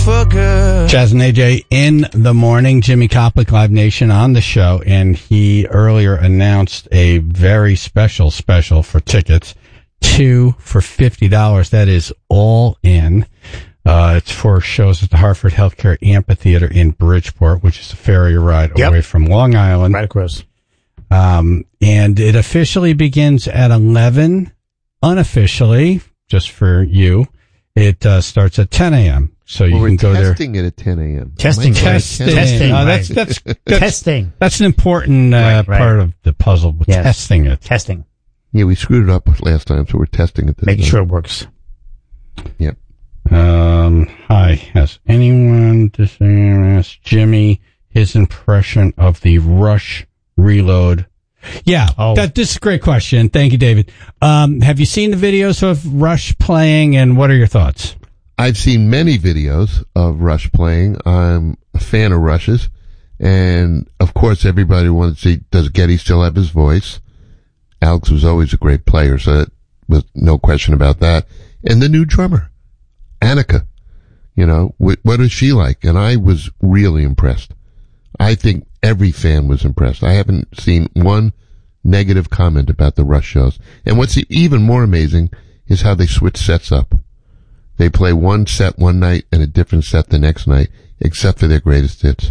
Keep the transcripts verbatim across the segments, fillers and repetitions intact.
for good. Chaz and A J in the morning. Jimmy Koplik, Live Nation, on the show, and he earlier announced a very special special for tickets. Two for fifty dollars. That is all in. Uh, it's for shows at the Hartford Healthcare Amphitheater in Bridgeport, which is a ferry ride yep. away from Long Island. Right across. Um, and it officially begins at eleven. Unofficially, just for you, it uh, starts at ten a.m. So you well, can go there. We're testing it at ten a.m. Testing. Testing. Testing. Uh, that's, that's, that's, testing. That's an important uh, right, right. part of the puzzle. With yes. Testing it. Testing. Yeah, we screwed it up last time, so we're testing it this Making time. sure it works. Yep. Um, hi. Has anyone asked Jimmy his impression of the Rush Reload? Yeah, oh. that, this is a great question. Thank you, David. Um, have you seen the videos of Rush playing, and what are your thoughts? I've seen many videos of Rush playing. I'm a fan of Rush's, and of course, everybody wants to see, does Geddy still have his voice? Alex was always a great player, so that was no question about that. And the new drummer, Annika, you know, what, what is she like? And I was really impressed. I think every fan was impressed. I haven't seen one negative comment about the Rush shows. And what's even more amazing is how they switch sets up. They play one set one night and a different set the next night, except for their greatest hits.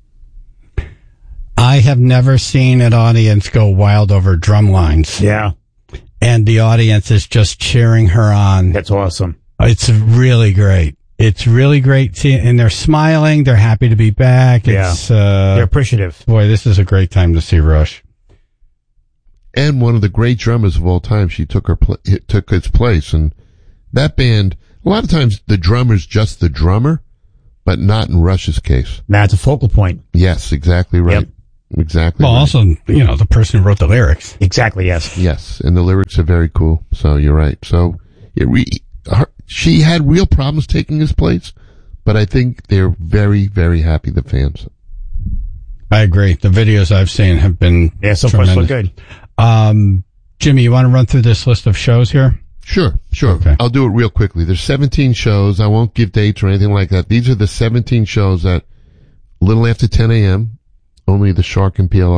I have never seen an audience go wild over drum lines. Yeah. And the audience is just cheering her on. That's awesome. It's really great. It's really great. See, and they're smiling. They're happy to be back. It's, yeah. Uh, they're appreciative. Boy, this is a great time to see Rush. And one of the great drummers of all time, she took her pl- took his place. And that band, a lot of times the drummer's just the drummer, but not in Rush's case. That's a focal point. Yes, exactly right. Yep. Exactly. Well, right. also, you know, the person who wrote the lyrics. Exactly, yes. Yes, and the lyrics are very cool. So you're right. So it re- her, she had real problems taking his place, but I think they're very, very happy, the fans. I agree. The videos I've seen have been yeah, so tremendous. far so good. Um, Jimmy, you want to run through this list of shows here? Sure, sure. Okay. I'll do it real quickly. There's seventeen shows. I won't give dates or anything like that. These are the seventeen shows that a little after ten a.m., only the Shark and P L R